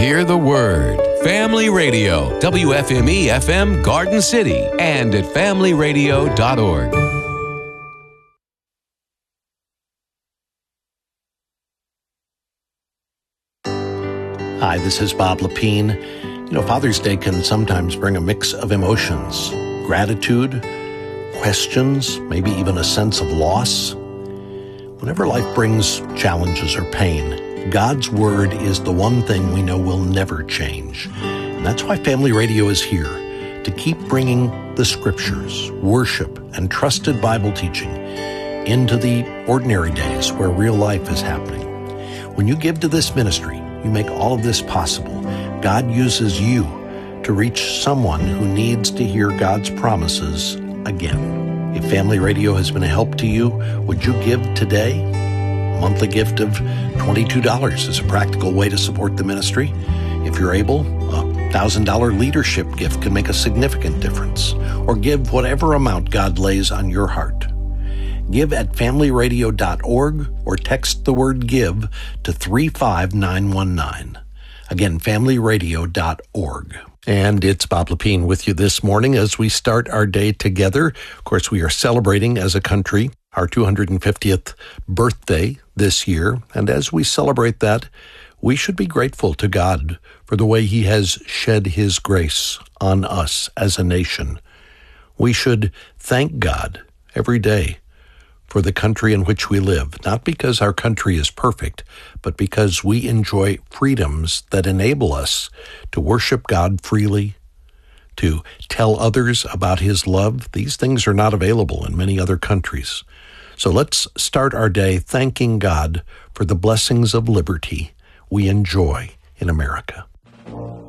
hear the word. Family Radio, WFME-FM Garden City, and at familyradio.org. Hi, this is Bob Lepine. You know, Father's Day can sometimes bring a mix of emotions, gratitude, questions, maybe even a sense of loss. Whenever life brings challenges or pain, God's Word is the one thing we know will never change. And that's why Family Radio is here, to keep bringing the Scriptures, worship, and trusted Bible teaching into the ordinary days where real life is happening. When you give to this ministry, you make all of this possible. God uses you to reach someone who needs to hear God's promises again. If Family Radio has been a help to you, would you give today? A monthly gift of $22 is a practical way to support the ministry. If you're able, a $1,000 leadership gift can make a significant difference. Or give whatever amount God lays on your heart. Give at familyradio.org or text the word GIVE to 35919. Again, familyradio.org. And it's Bob Lepine with you this morning as we start our day together. Of course, we are celebrating as a country our 250th birthday this year. And as we celebrate that, we should be grateful to God for the way He has shed His grace on us as a nation. We should thank God every day for the country in which we live, not because our country is perfect, but because we enjoy freedoms that enable us to worship God freely, to tell others about His love. These things are not available in many other countries. So let's start our day thanking God for the blessings of liberty we enjoy in America.